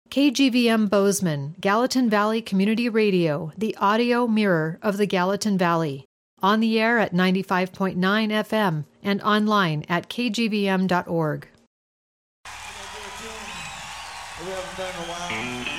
KGVM Bozeman, Gallatin Valley Community Radio, the audio mirror of the Gallatin Valley. On the air at 95.9 FM and online at kgvm.org. We haven't done in a while.